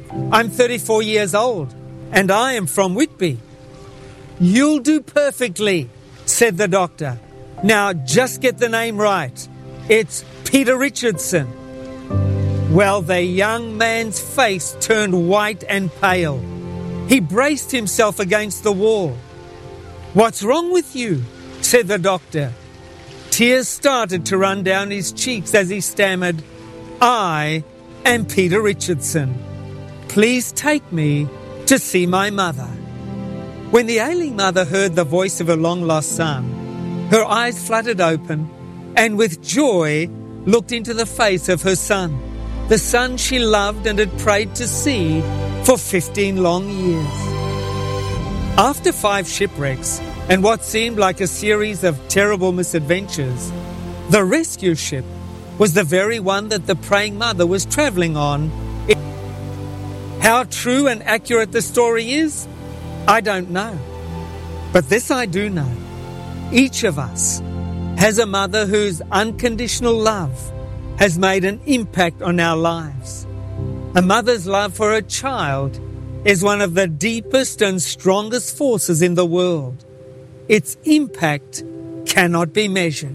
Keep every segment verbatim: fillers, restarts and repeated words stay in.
I'm thirty-four years old, and I am from Whitby." "You'll do perfectly," said the doctor. "Now just get the name right. It's Peter Richardson." Well, the young man's face turned white and pale. He braced himself against the wall. "What's wrong with you?" said the doctor. Tears started to run down his cheeks as he stammered, "I am Peter Richardson. Please take me to see my mother." When the ailing mother heard the voice of her long-lost son, her eyes fluttered open and with joy looked into the face of her son, the son she loved and had prayed to see for fifteen long years. After five shipwrecks and what seemed like a series of terrible misadventures, the rescue ship was the very one that the praying mother was traveling on. How true and accurate the story is, I don't know. But this I do know. Each of us has a mother whose unconditional love has made an impact on our lives. A mother's love for her child is one of the deepest and strongest forces in the world. Its impact cannot be measured.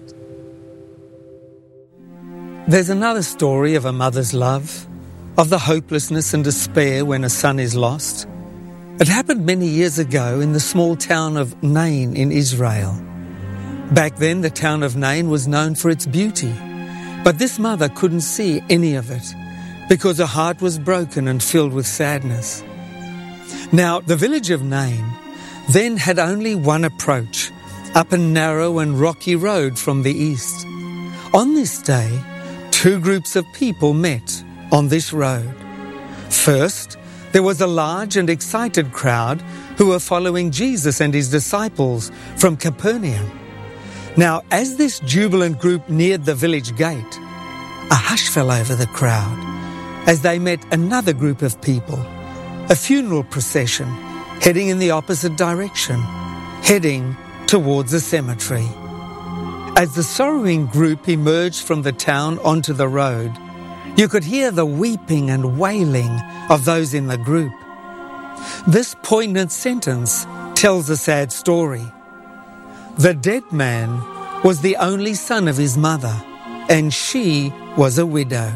There's another story of a mother's love, of the hopelessness and despair when a son is lost. It happened many years ago in the small town of Nain in Israel. Back then, the town of Nain was known for its beauty, but this mother couldn't see any of it because her heart was broken and filled with sadness. Now, the village of Nain then had only one approach, up a narrow and rocky road from the east. On this day, two groups of people met on this road. First, there was a large and excited crowd who were following Jesus and his disciples from Capernaum. Now, as this jubilant group neared the village gate, a hush fell over the crowd as they met another group of people, a funeral procession heading in the opposite direction, heading towards a cemetery. As the sorrowing group emerged from the town onto the road, you could hear the weeping and wailing of those in the group. This poignant sentence tells a sad story. The dead man was the only son of his mother, and she was a widow.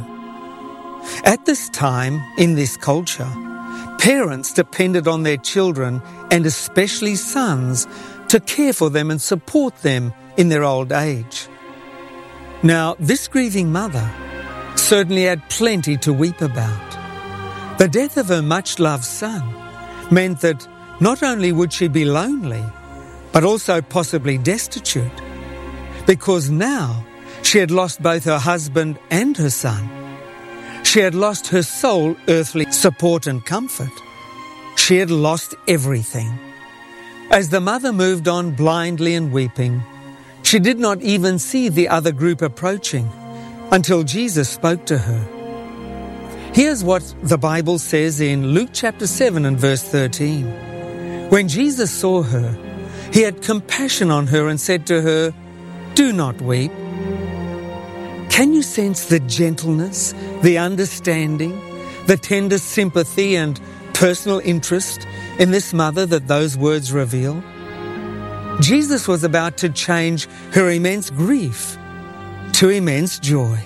At this time, in this culture, parents depended on their children, and especially sons, to care for them and support them in their old age. Now, this grieving mother certainly had plenty to weep about. The death of her much-loved son meant that not only would she be lonely, but also possibly destitute, because now she had lost both her husband and her son. She had lost her sole earthly support and comfort. She had lost everything. As the mother moved on blindly and weeping, she did not even see the other group approaching until Jesus spoke to her. Here's what the Bible says in Luke chapter seven and verse thirteen. When Jesus saw her, he had compassion on her and said to her, "Do not weep." Can you sense the gentleness, the understanding, the tender sympathy and personal interest in this mother that those words reveal? Jesus was about to change her immense grief to immense joy.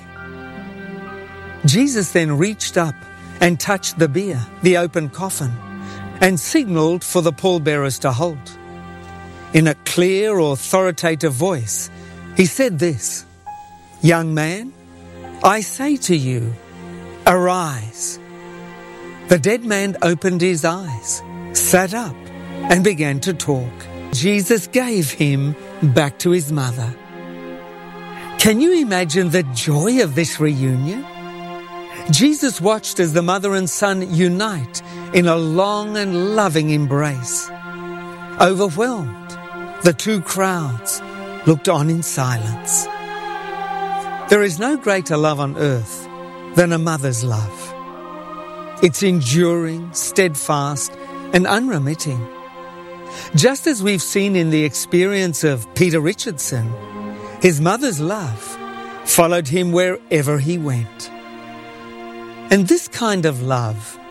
Jesus then reached up and touched the bier, the open coffin, and signaled for the pallbearers to halt. In a clear, authoritative voice, he said this, "Young man, I say to you, arise." The dead man opened his eyes, sat up, and began to talk. Jesus gave him back to his mother. Can you imagine the joy of this reunion? Jesus watched as the mother and son unite in a long and loving embrace. Overwhelmed, the two crowds looked on in silence. There is no greater love on earth than a mother's love. It's enduring, steadfast, and unremitting. Just as we've seen in the experience of Peter Richardson, his mother's love followed him wherever he went. And this kind of love